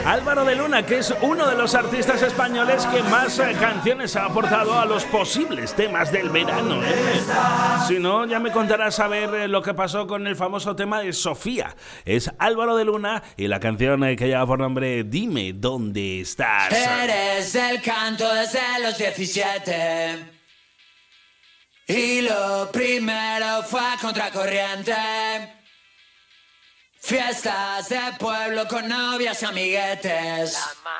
Álvaro de Luna, que es uno de los artistas españoles que más canciones ha aportado a los posibles temas del verano, ¿eh? Si no, ya me contarás a ver lo que pasó con el famoso tema de Sofía. Es Álvaro de Luna y la canción que lleva por nombre Dime dónde estás. Eres el canto desde los 17 y lo primero fue a contracorriente. Fiestas de pueblo con novias y amiguetes.